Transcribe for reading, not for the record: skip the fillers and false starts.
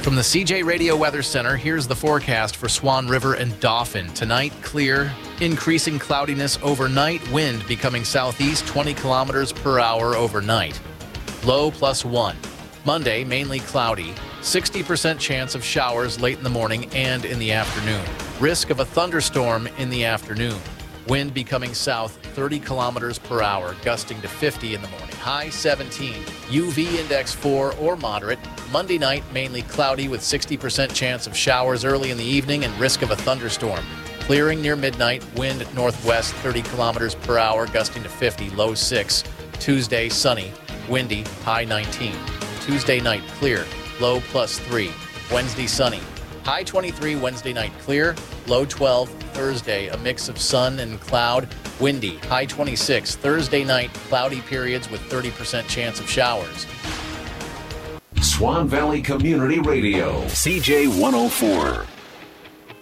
From the CJ Radio Weather Center, here's the forecast for Swan River and Dauphin. Tonight, clear, increasing cloudiness overnight, wind becoming southeast 20 kilometers per hour overnight. Low +1. Monday, mainly cloudy, 60% chance of showers late in the morning and in the afternoon. Risk of a thunderstorm in the afternoon. Wind becoming south 30 kilometers per hour, gusting to 50 in the morning. High 17. UV index 4 or moderate. Monday night, mainly cloudy with 60% chance of showers early in the evening and risk of a thunderstorm. Clearing near midnight, wind northwest 30 kilometers per hour, gusting to 50, low 6. Tuesday, sunny, windy, high 19. Tuesday night, clear, low +3. Wednesday, sunny, high 23. Wednesday night, clear, low 12. Thursday, a mix of sun and cloud, windy, high 26. Thursday night, cloudy periods with 30% chance of showers. Swan Valley Community Radio, CJ 104.